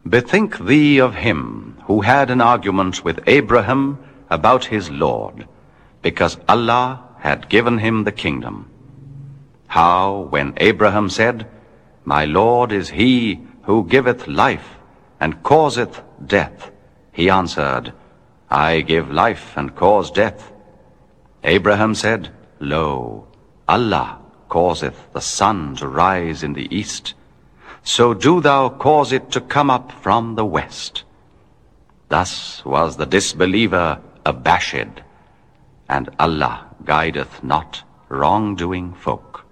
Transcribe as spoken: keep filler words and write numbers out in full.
Bethink thee of him who had an argument with Abraham about his Lord, because Allah had given him the kingdom. How, when Abraham said, My Lord is he who giveth life and causeth death, he answered, I give life and cause death. Abraham said, Lo, Allah causeth the sun to rise in the east, so do thou cause it to come up from the west. Thus was the disbeliever abashed, and Allah guideth not wrongdoing folk.